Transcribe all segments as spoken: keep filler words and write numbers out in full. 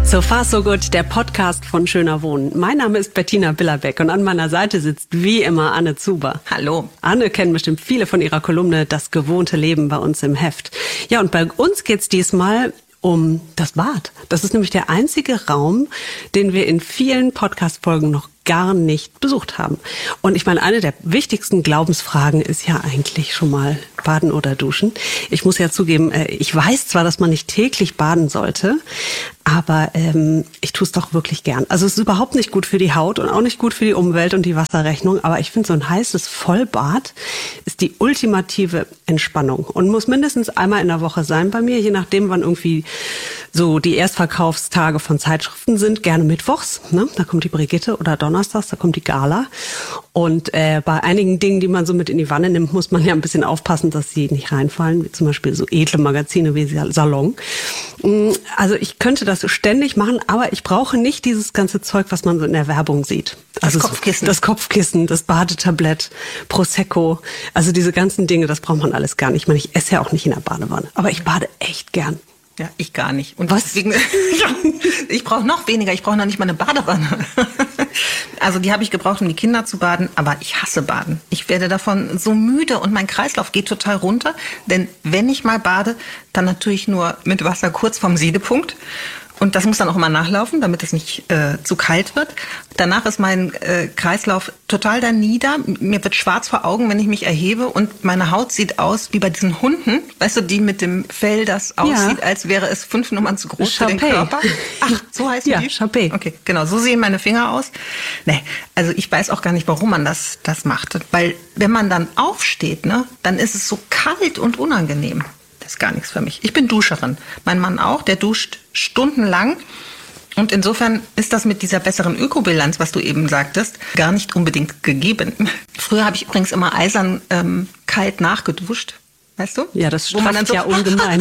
So far so good, der Podcast von Schöner Wohnen. Mein Name ist Bettina Billerbeck und an meiner Seite sitzt wie immer Anne Zuber. Hallo. Anne kennen bestimmt viele von ihrer Kolumne Das gewohnte Leben bei uns im Heft. Ja, und bei uns geht's diesmal um das Bad. Das ist nämlich der einzige Raum, den wir in vielen Podcast-Folgen noch gar nicht besucht haben. Und ich meine, eine der wichtigsten Glaubensfragen ist ja eigentlich schon mal baden oder duschen. Ich muss ja zugeben, ich weiß zwar, dass man nicht täglich baden sollte, aber ähm, ich tue es doch wirklich gern. Also es ist überhaupt nicht gut für die Haut und auch nicht gut für die Umwelt und die Wasserrechnung, aber ich finde, so ein heißes Vollbad ist die ultimative Entspannung und muss mindestens einmal in der Woche sein bei mir, je nachdem, wann irgendwie so die Erstverkaufstage von Zeitschriften sind, gerne mittwochs, ne? Da kommt die Brigitte, oder donnerstags, da kommt die Gala. Und äh, bei einigen Dingen, die man so mit in die Wanne nimmt, muss man ja ein bisschen aufpassen, dass sie nicht reinfallen, wie zum Beispiel so edle Magazine wie Salon. Also ich könnte das ständig machen, aber ich brauche nicht dieses ganze Zeug, was man so in der Werbung sieht. Also das Kopfkissen. Das Kopfkissen, das Badetablett, Prosecco, also diese ganzen Dinge, das braucht man alles gar nicht. Ich meine, ich esse ja auch nicht in der Badewanne, aber ich bade echt gern. Ja, ich gar nicht. Und was? Deswegen, ich brauche noch weniger, ich brauche noch nicht mal eine Badewanne. Also die habe ich gebraucht, um die Kinder zu baden, aber ich hasse Baden. Ich werde davon so müde und mein Kreislauf geht total runter, denn wenn ich mal bade, dann natürlich nur mit Wasser kurz vorm Siedepunkt. Und das muss dann auch immer nachlaufen, damit es nicht äh, zu kalt wird. Danach ist mein äh, Kreislauf total da nieder. Mir wird schwarz vor Augen, wenn ich mich erhebe. Und meine Haut sieht aus wie bei diesen Hunden. Weißt du, die mit dem Fell, das aussieht, ja, als wäre es fünf Nummern zu groß für den Körper. Ach, so heißen ja, die? Chapé. Okay, genau, so sehen meine Finger aus. Nee, also ich weiß auch gar nicht, warum man das, das macht. Weil wenn man dann aufsteht, ne, dann ist es so kalt und unangenehm. Das ist gar nichts für mich. Ich bin Duscherin. Mein Mann auch, der duscht stundenlang. Und insofern ist das mit dieser besseren Ökobilanz, was du eben sagtest, gar nicht unbedingt gegeben. Früher habe ich übrigens immer eisern ähm, kalt nachgeduscht. Weißt du? Ja, das strafft so ja ungemein.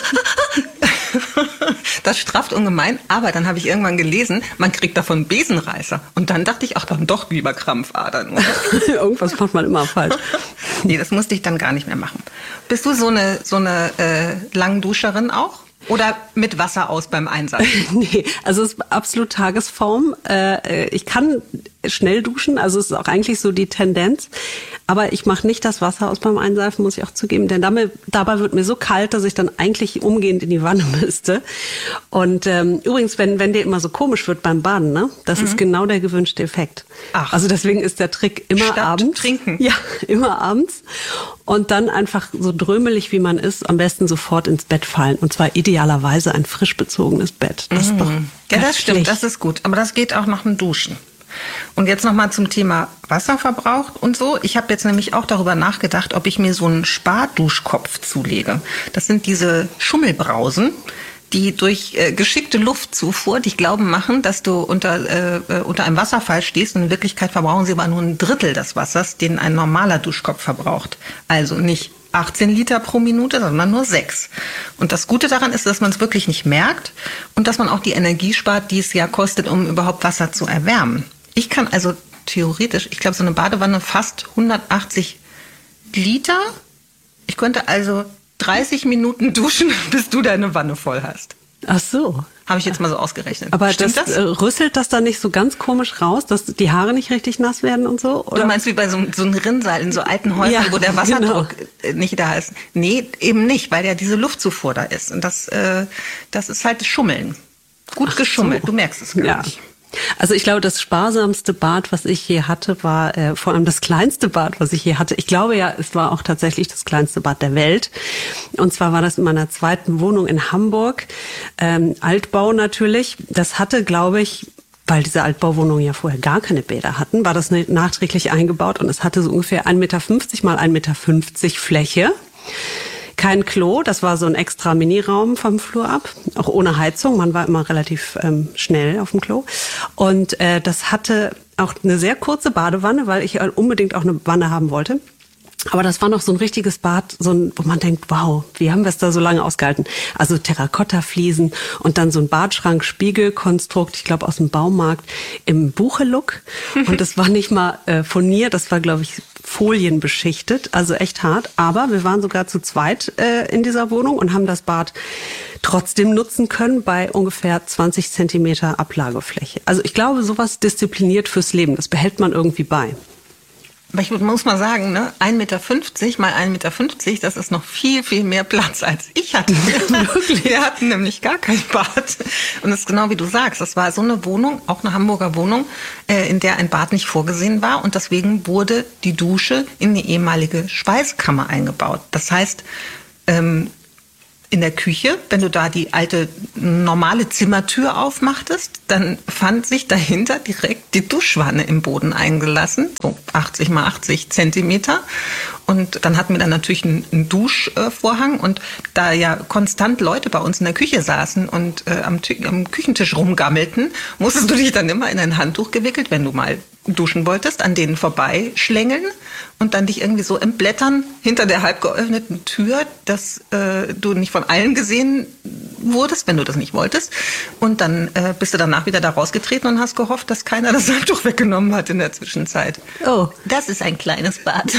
Das strafft ungemein, aber dann habe ich irgendwann gelesen, man kriegt davon Besenreißer. Und dann dachte ich, ach, dann doch lieber Krampfadern. Irgendwas macht man immer falsch. Nee, das musste ich dann gar nicht mehr machen. Bist du so eine, so eine äh, Langduscherin auch? Oder mit Wasser aus beim Einsatz? Nee, also es ist absolut Tagesform. Äh, ich kann schnell duschen, also es ist auch eigentlich so die Tendenz. Aber ich mache nicht das Wasser aus beim Einseifen, muss ich auch zugeben. Denn damit, dabei wird mir so kalt, dass ich dann eigentlich umgehend in die Wanne müsste. Und ähm, übrigens, wenn, wenn dir immer so komisch wird beim Baden, ne, das mhm. ist genau der gewünschte Effekt. Ach. Also deswegen ist der Trick immer Statt abends. Trinken. Ja, immer abends. Und dann einfach so drömelig, wie man ist, am besten sofort ins Bett fallen. Und zwar idealerweise ein frisch bezogenes Bett. Das mhm. ist doch ja, das stimmt, das ist gut. Aber das geht auch nach dem Duschen. Und jetzt nochmal zum Thema Wasserverbrauch und so. Ich habe jetzt nämlich auch darüber nachgedacht, ob ich mir so einen Sparduschkopf zulege. Das sind diese Schummelbrausen, die durch äh, geschickte Luftzufuhr dich glauben machen, dass du unter, äh, unter einem Wasserfall stehst. Und in Wirklichkeit verbrauchen sie aber nur ein Drittel des Wassers, den ein normaler Duschkopf verbraucht. Also nicht achtzehn Liter pro Minute, sondern nur sechs. Und das Gute daran ist, dass man es wirklich nicht merkt und dass man auch die Energie spart, die es ja kostet, um überhaupt Wasser zu erwärmen. Ich kann also theoretisch, ich glaube, so eine Badewanne fast hundertachtzig Liter. Ich könnte also dreißig Minuten duschen, bis du deine Wanne voll hast. Ach so. Habe ich jetzt mal so ausgerechnet. Aber Stimmt das, das? Äh, rüsselt das dann nicht so ganz komisch raus, dass die Haare nicht richtig nass werden und so? Oder? Du meinst wie bei so, so einem Rinnsal in so alten Häusern, ja, wo der Wasserdruck genau. nicht da ist? Nee, eben nicht, weil ja diese Luftzufuhr da ist. Und das, äh, das ist halt Schummeln. Gut Ach geschummelt, so. Du merkst es gar ja. nicht. Also ich glaube, das sparsamste Bad, was ich je hatte, war äh, vor allem das kleinste Bad, was ich je hatte. Ich glaube ja, es war auch tatsächlich das kleinste Bad der Welt. Und zwar war das in meiner zweiten Wohnung in Hamburg. Ähm, Altbau natürlich. Das hatte, glaube ich, weil diese Altbauwohnungen ja vorher gar keine Bäder hatten, war das nachträglich eingebaut. Und es hatte so ungefähr ein Meter fünfzig mal ein Meter fünfzig Fläche. Kein Klo, das war so ein extra Miniraum vom Flur ab, auch ohne Heizung. Man war immer relativ ähm, schnell auf dem Klo. Und äh, das hatte auch eine sehr kurze Badewanne, weil ich unbedingt auch eine Wanne haben wollte. Aber das war noch so ein richtiges Bad, so ein, wo man denkt, wow, wie haben wir es da so lange ausgehalten? Also Terrakotta-Fliesen und dann so ein Badschrank-Spiegelkonstrukt, ich glaube aus dem Baumarkt, im Buche-Look. Und das war nicht mal äh, Furnier, das war, glaube ich, Folien beschichtet, also echt hart. Aber wir waren sogar zu zweit äh, in dieser Wohnung und haben das Bad trotzdem nutzen können bei ungefähr zwanzig Zentimeter Ablagefläche. Also ich glaube, sowas diszipliniert fürs Leben, das behält man irgendwie bei. Aber ich muss mal sagen, ne, ein Meter fünfzig mal ein Meter fünfzig, das ist noch viel, viel mehr Platz, als ich hatte. Wirklich? Wir hatten nämlich gar kein Bad. Und das ist genau wie du sagst, das war so eine Wohnung, auch eine Hamburger Wohnung, äh, in der ein Bad nicht vorgesehen war. Und deswegen wurde die Dusche in die ehemalige Speiskammer eingebaut. Das heißt, ähm, in der Küche, wenn du da die alte normale Zimmertür aufmachtest, dann fand sich dahinter direkt die Duschwanne im Boden eingelassen, so achtzig mal achtzig Zentimeter. Und dann hatten wir dann natürlich einen, einen Duschvorhang. Und da ja konstant Leute bei uns in der Küche saßen und äh, am, am Küchentisch rumgammelten, musstest du dich dann immer in ein Handtuch gewickelt, wenn du mal duschen wolltest, an denen vorbeischlängeln und dann dich irgendwie so entblättern hinter der halb geöffneten Tür, dass äh, du nicht von allen gesehen wurdest, wenn du das nicht wolltest. Und dann äh, bist du danach wieder da rausgetreten und hast gehofft, dass keiner das Handtuch weggenommen hat in der Zwischenzeit. Oh, das ist ein kleines Bad.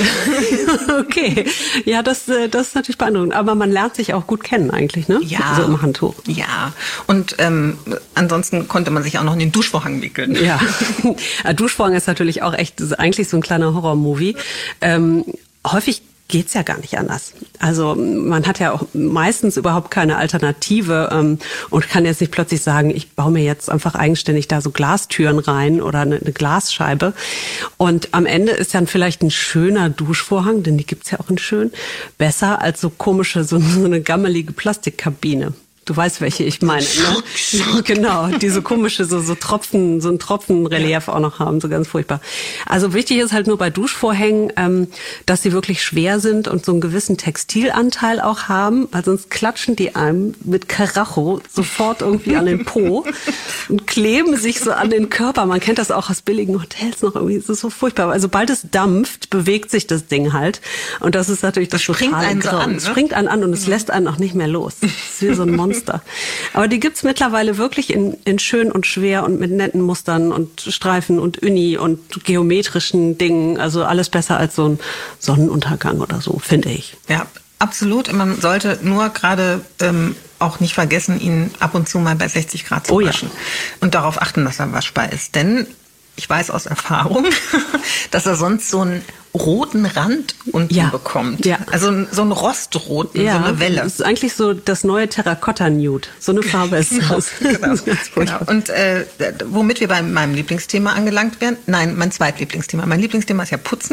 Okay, ja, das, das ist natürlich beeindruckend. Aber man lernt sich auch gut kennen eigentlich, ne? Ja. So im Handtuch. Ja, und ähm, ansonsten konnte man sich auch noch in den Duschvorhang wickeln. Ja, Duschvorhang ist natürlich auch echt, ist eigentlich so ein kleiner Horror-Movie. Ähm, häufig geht's ja gar nicht anders. Also man hat ja auch meistens überhaupt keine Alternative ähm, und kann jetzt nicht plötzlich sagen, ich baue mir jetzt einfach eigenständig da so Glastüren rein oder eine, eine Glasscheibe. Und am Ende ist dann vielleicht ein schöner Duschvorhang, denn die gibt's ja auch in schön, besser als so komische, so, so eine gammelige Plastikkabine. Du weißt, welche ich meine, ne? Genau, die so komische, so, so Tropfen, so ein Tropfenrelief auch noch haben, so ganz furchtbar. Also wichtig ist halt nur bei Duschvorhängen, ähm, dass sie wirklich schwer sind und so einen gewissen Textilanteil auch haben, weil sonst klatschen die einem mit Karacho sofort irgendwie an den Po und kleben sich so an den Körper. Man kennt das auch aus billigen Hotels noch irgendwie, das ist so furchtbar. Also sobald es dampft, bewegt sich das Ding halt. Und das ist natürlich das, das springt einen so an, ne? Es springt einen an und es lässt einen auch nicht mehr los. Es ist wie so ein Monster. Aber die gibt's mittlerweile wirklich in, in schön und schwer und mit netten Mustern und Streifen und Uni und geometrischen Dingen. Also alles besser als so ein Sonnenuntergang oder so, finde ich. Ja, absolut. Man sollte nur gerade ähm, auch nicht vergessen, ihn ab und zu mal bei sechzig Grad zu waschen. Oh ja. Und darauf achten, dass er waschbar ist. Denn ich weiß aus Erfahrung, dass er sonst so einen roten Rand unten ja. bekommt. Ja. Also so einen Rostroten, ja. so eine Welle. Das ist eigentlich so das neue Terrakotta-Nude. So eine Farbe ist das. Genau. Genau. Und äh, womit wir bei meinem Lieblingsthema angelangt werden, nein, mein Zweitlieblingsthema. Mein Lieblingsthema ist ja Putzen.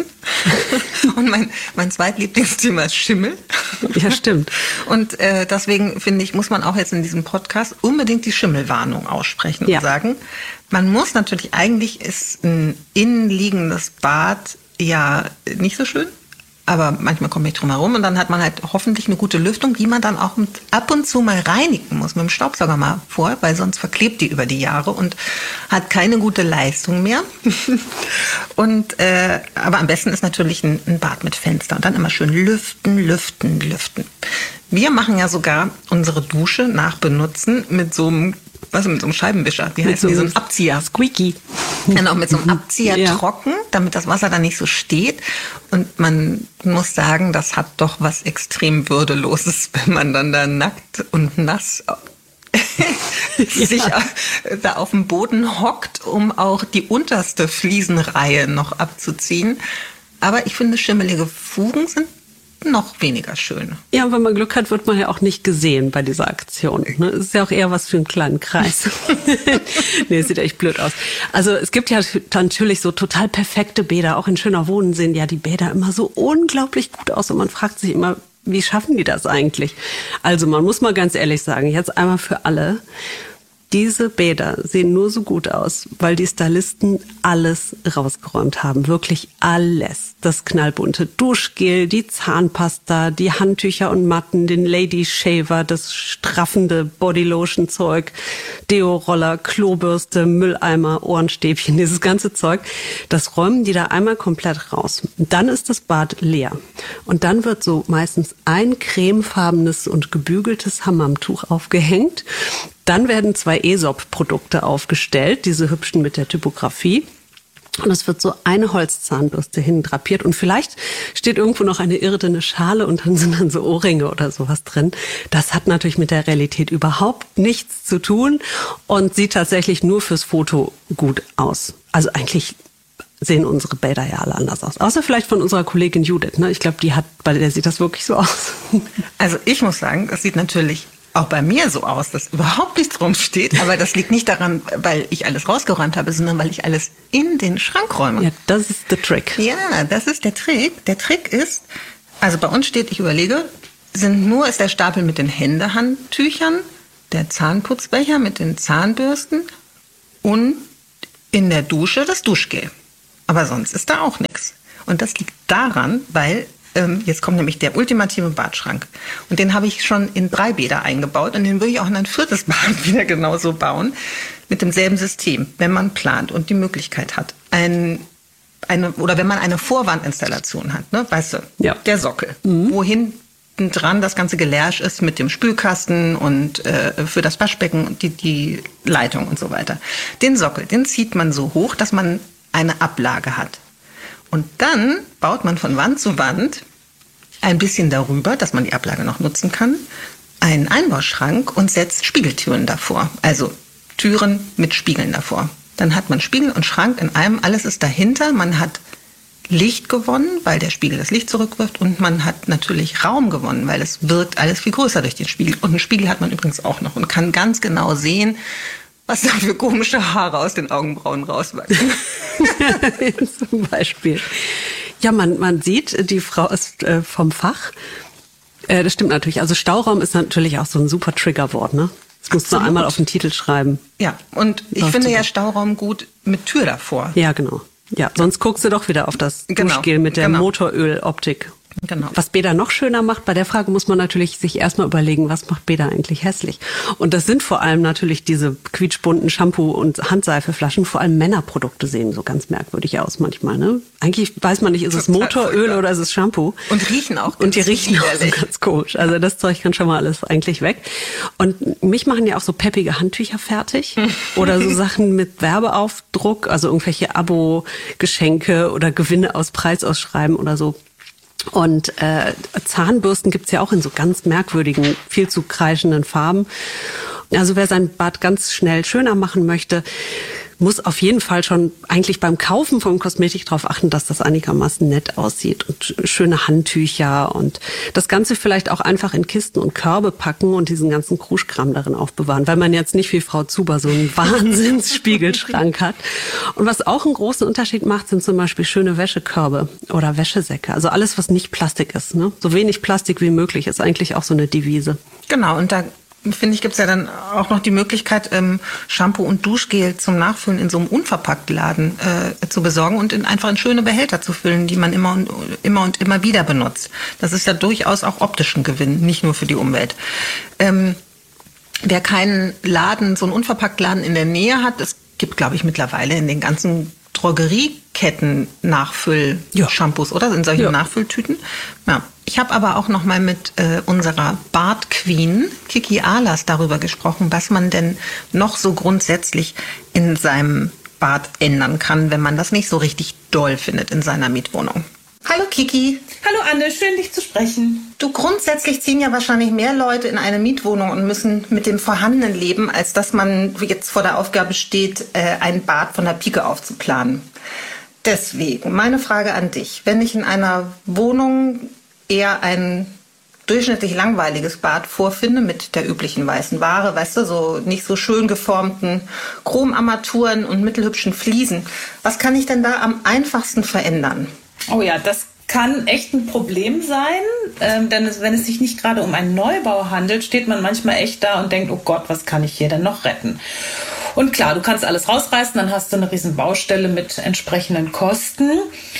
Und mein, mein Zweitlieblingsthema ist Schimmel. Ja, stimmt. Und äh, deswegen, finde ich, muss man auch jetzt in diesem Podcast unbedingt die Schimmelwarnung aussprechen ja. und sagen, man muss natürlich, eigentlich ist ein innenliegendes Bad ja nicht so schön, aber manchmal komme ich drum herum und dann hat man halt hoffentlich eine gute Lüftung, die man dann auch mit, ab und zu mal reinigen muss, mit dem Staubsauger mal vor, weil sonst verklebt die über die Jahre und hat keine gute Leistung mehr. Und äh, aber am besten ist natürlich ein, ein Bad mit Fenster und dann immer schön lüften, lüften, lüften. Wir machen ja sogar unsere Dusche nach Benutzen mit so einem Was mit so einem Scheibenwischer? Wie heißt so, die? So ein Abzieher. Squeaky. Genau, mit so einem Abzieher ja. trocken, damit das Wasser dann nicht so steht. Und man muss sagen, das hat doch was extrem Würdeloses, wenn man dann da nackt und nass ja. sich da auf dem Boden hockt, um auch die unterste Fliesenreihe noch abzuziehen. Aber ich finde, schimmelige Fugen sind noch weniger schön. Ja, wenn man Glück hat, wird man ja auch nicht gesehen bei dieser Aktion. Ne? Es ist ja auch eher was für einen kleinen Kreis. Nee, sieht echt blöd aus. Also es gibt ja natürlich so total perfekte Bäder. Auch in Schöner Wohnen sehen ja die Bäder immer so unglaublich gut aus. Und man fragt sich immer, wie schaffen die das eigentlich? Also man muss mal ganz ehrlich sagen, jetzt einmal für alle, diese Bäder sehen nur so gut aus, weil die Stylisten alles rausgeräumt haben. Wirklich alles. Das knallbunte Duschgel, die Zahnpasta, die Handtücher und Matten, den Lady Shaver, das straffende Bodylotion-Zeug, Deo-Roller, Klobürste, Mülleimer, Ohrenstäbchen, dieses ganze Zeug. Das räumen die da einmal komplett raus. Und dann ist das Bad leer. Und dann wird so meistens ein cremefarbenes und gebügeltes Hammamtuch aufgehängt. Dann werden zwei Aesop-Produkte aufgestellt, diese hübschen mit der Typografie. Und es wird so eine Holzzahnbürste hin drapiert und vielleicht steht irgendwo noch eine irdene Schale und dann sind dann so Ohrringe oder sowas drin. Das hat natürlich mit der Realität überhaupt nichts zu tun und sieht tatsächlich nur fürs Foto gut aus. Also eigentlich sehen unsere Bäder ja alle anders aus. Außer vielleicht von unserer Kollegin Judith. Ne? Ich glaube, die hat, bei der sieht das wirklich so aus. Also ich muss sagen, das sieht natürlich auch bei mir so aus, dass überhaupt nichts rumsteht. Aber das liegt nicht daran, weil ich alles rausgeräumt habe, sondern weil ich alles in den Schrank räume. Ja, das ist der Trick. Ja, das ist der Trick. Der Trick ist, also bei uns steht, ich überlege, sind nur ist der Stapel mit den Händehandtüchern, der Zahnputzbecher mit den Zahnbürsten und in der Dusche das Duschgel. Aber sonst ist da auch nichts. Und das liegt daran, weil jetzt kommt nämlich der ultimative Badschrank. Und den habe ich schon in drei Bäder eingebaut. Und den würde ich auch in ein viertes Bad wieder genauso bauen. Mit demselben System, wenn man plant und die Möglichkeit hat. Ein, eine, oder wenn man eine Vorwandinstallation hat, ne? Weißt du, ja. Der Sockel. Mhm. Wo hinten dran das ganze Gelärsch ist mit dem Spülkasten und äh, für das Waschbecken und die, die Leitung und so weiter. Den Sockel, den zieht man so hoch, dass man eine Ablage hat. Und dann baut man von Wand zu Wand ein bisschen darüber, dass man die Ablage noch nutzen kann, einen Einbauschrank und setzt Spiegeltüren davor. Also Türen mit Spiegeln davor. Dann hat man Spiegel und Schrank in einem, alles ist dahinter. Man hat Licht gewonnen, weil der Spiegel das Licht zurückwirft. Und man hat natürlich Raum gewonnen, weil es wirkt alles viel größer durch den Spiegel. Und einen Spiegel hat man übrigens auch noch und kann ganz genau sehen, was da für komische Haare aus den Augenbrauen rauswachsen. Zum Beispiel. Ja, man, man sieht, die Frau ist äh, vom Fach. Äh, das stimmt natürlich. Also Stauraum ist natürlich auch so ein super Triggerwort, ne? Das musst du einmal auf den Titel schreiben. Ja, und ich Läuft finde super. Ja Stauraum gut mit Tür davor. Ja, genau. Ja, sonst guckst du doch wieder auf das genau. Duschgel mit der genau. Motoröloptik. Genau. Was Bäder noch schöner macht, bei der Frage muss man natürlich sich erstmal überlegen, was macht Bäder eigentlich hässlich? Und das sind vor allem natürlich diese quietschbunten Shampoo- und Handseifeflaschen. Vor allem Männerprodukte sehen so ganz merkwürdig aus manchmal. Ne? Eigentlich weiß man nicht, ist es Motoröl oder ist es Shampoo? Und riechen auch ganz Und die riechen auch so ganz komisch. Also das Zeug kann schon mal alles eigentlich weg. Und mich machen ja auch so peppige Handtücher fertig. Oder so Sachen mit Werbeaufdruck, also irgendwelche Abo-Geschenke oder Gewinne aus Preisausschreiben oder so. Und äh, Zahnbürsten gibt's ja auch in so ganz merkwürdigen, viel zu kreischenden Farben. Also wer sein Bad ganz schnell schöner machen möchte, muss auf jeden Fall schon eigentlich beim Kaufen von Kosmetik darauf achten, dass das einigermaßen nett aussieht und schöne Handtücher und das Ganze vielleicht auch einfach in Kisten und Körbe packen und diesen ganzen Kruschkram darin aufbewahren, weil man jetzt nicht wie Frau Zuber so einen Wahnsinnsspiegelschrank hat. Und was auch einen großen Unterschied macht, sind zum Beispiel schöne Wäschekörbe oder Wäschesäcke. Also alles, was nicht Plastik ist, ne? So wenig Plastik wie möglich ist eigentlich auch so eine Devise. Genau, und da finde ich, gibt es ja dann auch noch die Möglichkeit, ähm, Shampoo und Duschgel zum Nachfüllen in so einem Unverpacktladen äh, zu besorgen und in, einfach in schöne Behälter zu füllen, die man immer und, immer und immer wieder benutzt. Das ist ja durchaus auch optischen Gewinn, nicht nur für die Umwelt. Ähm, wer keinen Laden, so einen Unverpacktladen in der Nähe hat, es gibt, glaube ich, mittlerweile in den ganzen Drogerieketten Nachfüll-Shampoos, ja. Oder? In solchen ja. Nachfülltüten. Ja. Ich habe aber auch noch mal mit äh, unserer Bad-Queen Kiki Ahlers darüber gesprochen, was man denn noch so grundsätzlich in seinem Bad ändern kann, wenn man das nicht so richtig doll findet in seiner Mietwohnung. Hallo Kiki. Hallo Anne, schön dich zu sprechen. Du, grundsätzlich ziehen ja wahrscheinlich mehr Leute in eine Mietwohnung und müssen mit dem Vorhandenen leben, als dass man jetzt vor der Aufgabe steht, ein Bad von der Pike auf zu planen. Deswegen meine Frage an dich. Wenn ich in einer Wohnung eher ein durchschnittlich langweiliges Bad vorfinde mit der üblichen weißen Ware, weißt du, so nicht so schön geformten Chromarmaturen und mittelhübschen Fliesen, was kann ich denn da am einfachsten verändern? Oh ja, das kann echt ein Problem sein, ähm, denn es, wenn es sich nicht gerade um einen Neubau handelt, steht man manchmal echt da und denkt, oh Gott, was kann ich hier denn noch retten? Und klar, du kannst alles rausreißen, dann hast du eine riesen Baustelle mit entsprechenden Kosten.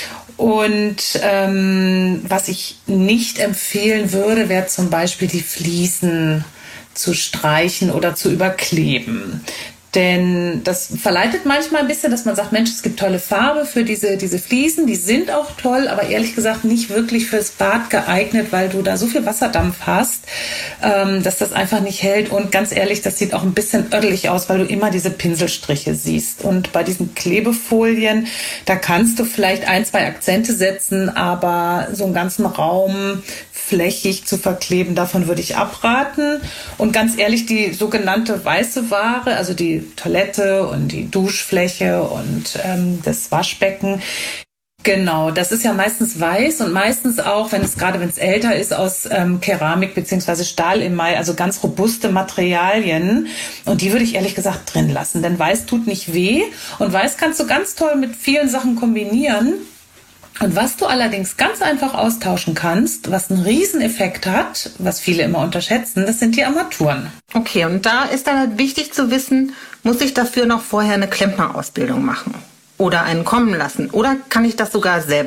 Und ähm, was ich nicht empfehlen würde, wäre zum Beispiel die Fliesen zu streichen oder zu überkleben. Denn das verleitet manchmal ein bisschen, dass man sagt, Mensch, es gibt tolle Farbe für diese, diese Fliesen, die sind auch toll, aber ehrlich gesagt nicht wirklich fürs Bad geeignet, weil du da so viel Wasserdampf hast, ähm, dass das einfach nicht hält. Und ganz ehrlich, das sieht auch ein bisschen ödelig aus, weil du immer diese Pinselstriche siehst. Und bei diesen Klebefolien, da kannst du vielleicht ein, zwei Akzente setzen, aber so einen ganzen Raum flächig zu verkleben, davon würde ich abraten. Und ganz ehrlich, die sogenannte weiße Ware, also die Toilette und die Duschfläche und ähm, das Waschbecken, genau, das ist ja meistens weiß und meistens auch, wenn es gerade wenn es älter ist, aus ähm, Keramik bzw. Stahlemail, also ganz robuste Materialien. Und die würde ich ehrlich gesagt drin lassen, denn weiß tut nicht weh und weiß kannst du ganz toll mit vielen Sachen kombinieren. Und was du allerdings ganz einfach austauschen kannst, was einen Rieseneffekt hat, was viele immer unterschätzen, das sind die Armaturen. Okay, und da ist dann halt wichtig zu wissen, muss ich dafür noch vorher eine Klempnerausbildung machen oder einen kommen lassen? Oder kann ich das sogar selber